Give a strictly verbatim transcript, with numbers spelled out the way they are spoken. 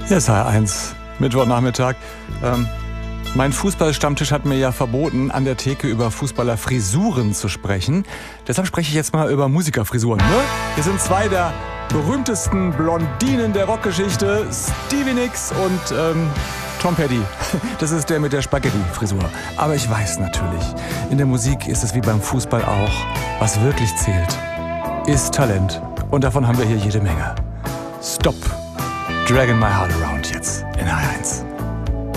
Hier ist H R eins, Mittwochnachmittag. Ähm, mein Fußballstammtisch hat mir ja verboten, an der Theke über Fußballerfrisuren zu sprechen. Deshalb spreche ich jetzt mal über Musikerfrisuren. Ne? Hier sind zwei der berühmtesten Blondinen der Rockgeschichte, Stevie Nicks und ähm, Tom Petty. Das ist der mit der Spaghetti-Frisur. Aber ich weiß natürlich, in der Musik ist es wie beim Fußball auch. Was wirklich zählt, ist Talent. Und davon haben wir hier jede Menge. Stop Dragging My Heart Around jetzt in H R eins.